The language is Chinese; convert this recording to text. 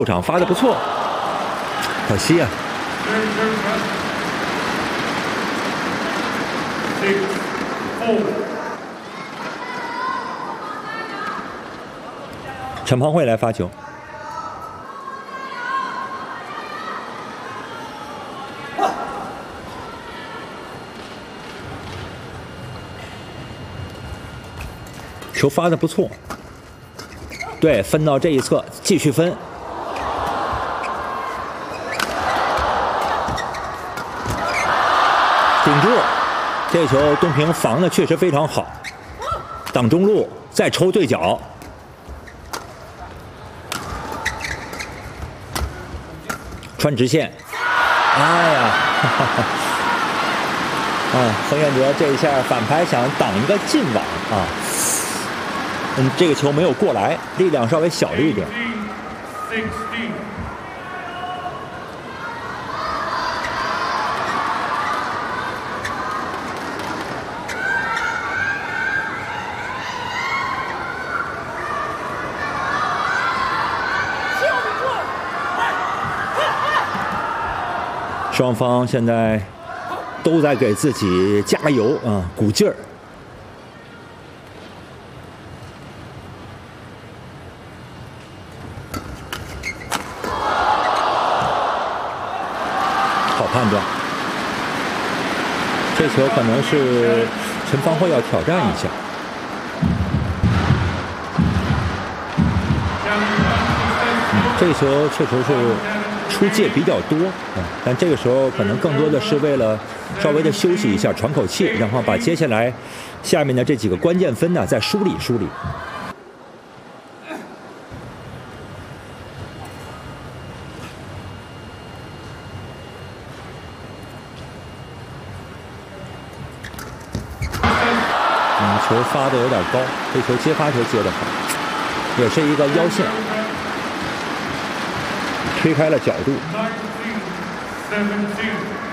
后场发的不错，可惜啊。陈鹏慧来发球。球发的不错，对，分到这一侧，继续分。顶住，这球东平防的确实非常好，挡中路，再抽对角。穿直线，哎呀，冯彦哲这一下反拍想挡一个近网啊。这个球没有过来，力量稍微小了一点。双方现在都在给自己加油啊，鼓劲儿。判断，这球可能是陈芳慧要挑战一下。这个球确实是出界比较多但这个时候可能更多的是为了稍微的休息一下，喘口气，然后把接下来下面的这几个关键分呢再梳理梳理。球发的有点高，这球接发球接的好，也是一个腰线，推开了角度。